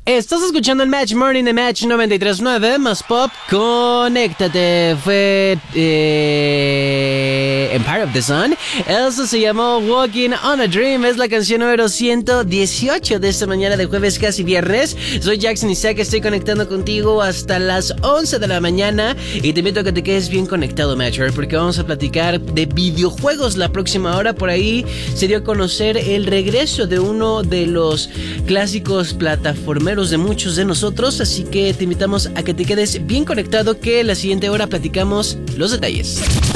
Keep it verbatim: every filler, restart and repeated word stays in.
Estás escuchando el Match Morning de Match noventa y tres punto nueve, más pop, conéctate. Fue eh, Empire of the Sun. Eso se llamó Walking on a Dream. Es la canción número ciento dieciocho de esta mañana de jueves, casi viernes. Soy Jackson Isaac, estoy conectando contigo hasta las once de la mañana. Y te invito a que te quedes bien conectado, Matcher, porque vamos a platicar de videojuegos la próxima hora. Por ahí se dio a conocer el regreso de uno de los clásicos plataformeros de muchos de nosotros, así que te invitamos a que te quedes bien conectado, que la siguiente hora platicamos los detalles.